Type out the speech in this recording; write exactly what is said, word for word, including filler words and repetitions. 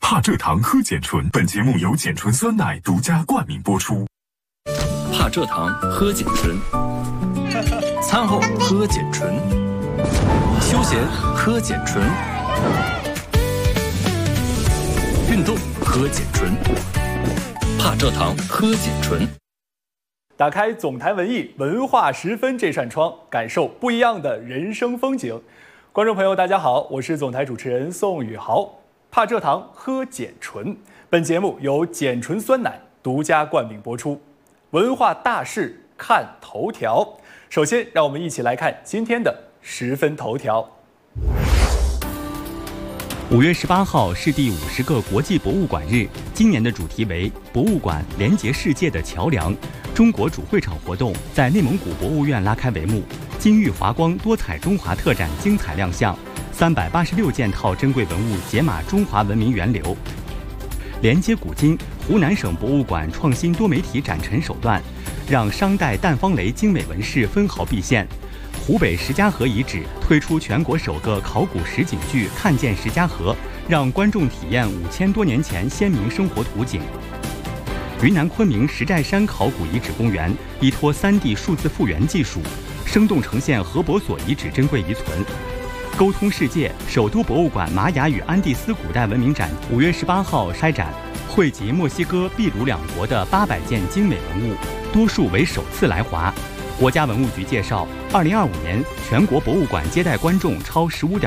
帕蔗糖喝碱醇，本节目由碱醇酸奶独家冠名播出。 帕蔗糖喝碱醇，餐后喝碱醇，休闲喝碱醇，运动喝碱醇，帕蔗糖喝碱醇。 打开总台文艺文化十分这扇窗，感受不一样的人生风景。观众朋友，大家好，我是总台主持人宋宇豪。帕蔗糖喝碱醇，本节目由碱醇酸奶独家冠名播出。文化大事看头条，首先让我们一起来看今天的十分头条。 五月十八号是第五十个国际博物馆日，今年的主题为“博物馆连接世界的桥梁”。中国主会场活动在内蒙古博物院拉开帷幕，金玉华光多彩中华特展精彩亮相，三百八十六件套珍贵文物解码中华文明源流。连接古今，湖南省博物馆创新多媒体展陈手段，让商代淡方雷精美纹饰分毫毕现。湖北石家河遗址推出全国首个考古实景剧《看见石家河》，让观众体验五千多年前先民生活图景。云南昆明石寨山考古遗址公园依托 三 D 数字复原技术，生动呈现河伯所遗址珍贵遗存。沟通世界首都博物馆玛雅与安第斯古代文明展五月十八号开展，汇集墨西哥、秘鲁两国的八百件精美文物，多数为首次来华。国家文物局介绍，二零二五年全国博物馆接待观众超十五点